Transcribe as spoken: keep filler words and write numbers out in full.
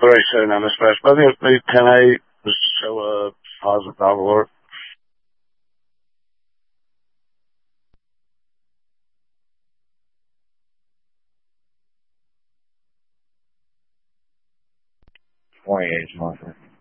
Very soon on this match. But I think it's maybe ten eight. Just show a positive alert. twenty-eight, Martha.